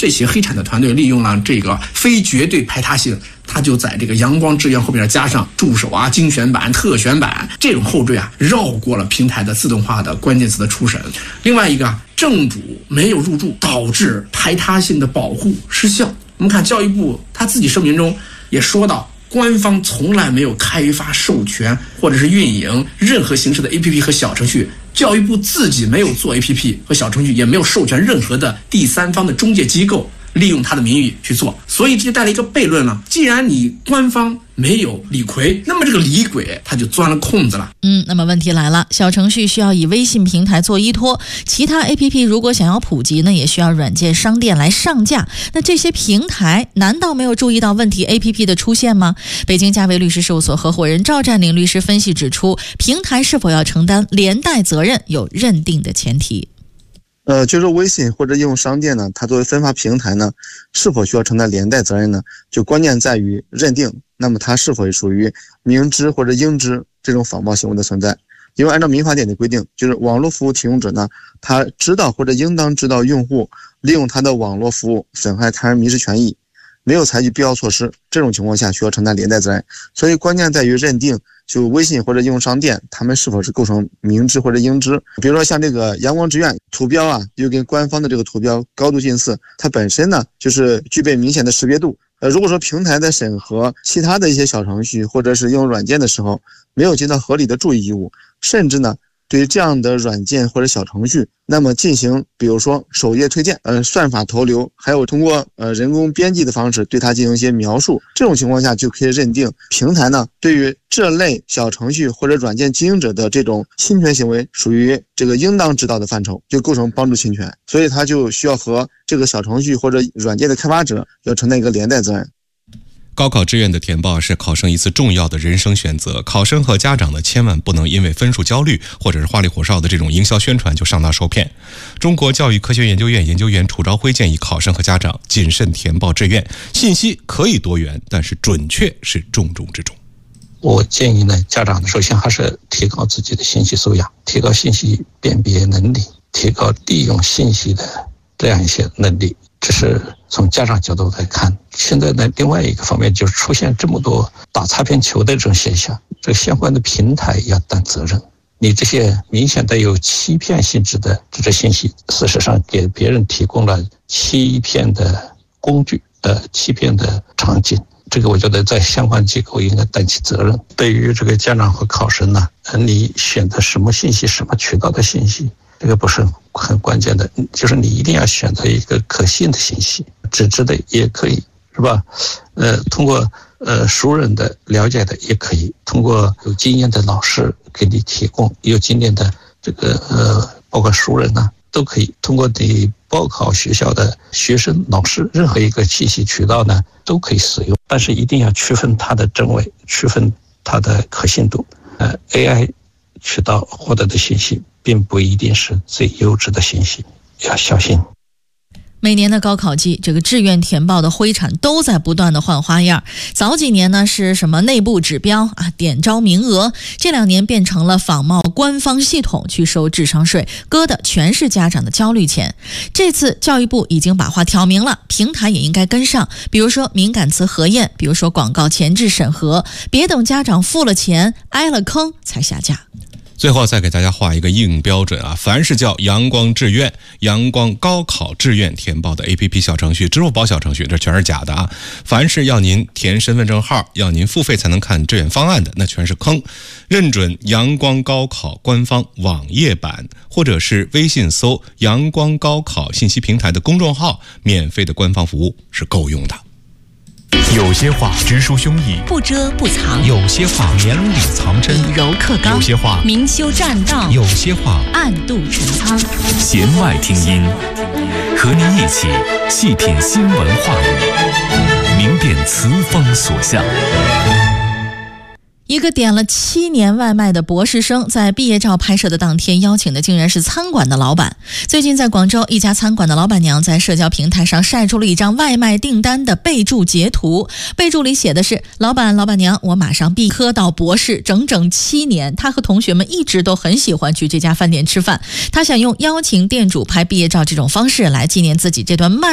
这些黑产的团队利用了这个非绝对排他性，他就在这个阳光志愿后面加上助手啊、精选版、特选版这种后缀啊，绕过了平台的自动化的关键词的初审。另外一个正主没有入驻，导致排他性的保护失效。我们看教育部他自己声明中也说到，官方从来没有开发、授权或者是运营任何形式的 APP 和小程序，教育部自己没有做 APP 和小程序，也没有授权任何的第三方的中介机构利用他的名誉去做，所以这就带来一个悖论了。既然你官方没有李逵，那么这个李鬼他就钻了空子了。 那么问题来了，小程序需要以微信平台做依托，其他 APP 如果想要普及呢，也需要软件商店来上架。那这些平台难道没有注意到问题 APP 的出现吗？北京嘉维律师事务所合伙人赵占领律师分析指出，平台是否要承担连带责任有认定的前提。 就是微信或者应用商店呢，它作为分发平台呢，是否需要承担连带责任呢？就关键在于认定，那么它是否属于明知或者应知这种仿冒行为的存在。因为按照民法典的规定，就是网络服务提供者呢，他知道或者应当知道用户利用他的网络服务损害他人民事权益，没有采取必要措施，这种情况下需要承担连带责任。所以关键在于认定，就微信或者应用商店，他们是否是构成明知或者应知。比如说像这个阳光志愿图标啊，又跟官方的这个图标高度近似，它本身呢就是具备明显的识别度。如果说平台在审核其他的一些小程序或者是应用软件的时候，没有尽到合理的注意义务，甚至呢对于这样的软件或者小程序，那么进行比如说首页推荐、算法投流，还有通过人工编辑的方式对它进行一些描述，这种情况下就可以认定平台呢对于这类小程序或者软件经营者的这种侵权行为属于这个应当知道的范畴，就构成帮助侵权，所以它就需要和这个小程序或者软件的开发者要承担一个连带责任。 高考志愿的填报是考生一次重要的人生选择，考生和家长呢千万不能因为分数焦虑或者是花里胡哨的这种营销宣传就上当受骗。中国教育科学研究院研究员楚朝晖建议考生和家长谨慎填报志愿，信息可以多元，但是准确是重中之重。 我建议呢，家长首先还是提高自己的信息素养，提高信息辨别能力，提高利用信息的这样一些能力。这是从家长角度来看。现在呢，另外一个方面就是出现这么多打擦边球的这种现象，这相关的平台要担责任。你这些明显带有欺骗性质的这些信息，事实上给别人提供了欺骗的工具、欺骗的场景。这个我觉得在相关机构应该担起责任。对于这个家长和考生呢，你选择什么信息、什么渠道的信息，这个不是很关键的，就是你一定要选择一个可信的信息，纸质的也可以，是吧？通过熟人的了解的也可以，通过有经验的老师给你提供，有经验的这个包括熟人呢都可以，通过你报考学校的学生、老师任何一个信息渠道呢都可以使用，但是一定要区分它的真伪，区分它的可信度。AI 渠道获得的信息并不一定是最优质的信息，要小心。 每年的高考季，这个志愿填报的灰产都在不断的换花样。早几年呢是什么内部指标啊，点招名额，这2年变成了仿冒官方系统去收智商税，割的全是家长的焦虑钱。这次教育部已经把话挑明了，平台也应该跟上，比如说敏感词核验，比如说广告前置审核，别等家长付了钱挨了坑才下架。 最后再给大家画一个硬标准啊，凡是叫阳光志愿、阳光高考志愿填报的 APP 小程序、支付宝小程序，这全是假的啊！凡是要您填身份证号、要您付费才能看志愿方案的，那全是坑。认准阳光高考官方网页版，或者是微信搜阳光高考信息平台的公众号，免费的官方服务是够用的。 有些话直抒胸臆， 不遮不藏； 有些话绵里藏针， 以柔克刚； 有些话明修栈道； 有些话暗度陈仓。 弦外听音，和您一起细品新闻话语，明辨词风所向。 一个点了7年外卖的博士生，在毕业照拍摄的当天，邀请的竟然是餐馆的老板。最近在广州，一家餐馆的老板娘在社交平台上晒出了一张外卖订单的备注截图，备注里写的是：老板娘，我马上毕科到博士，整整7年。他和同学们一直都很喜欢去这家饭店吃饭，他想用邀请店主拍毕业照这种方式来纪念自己这段漫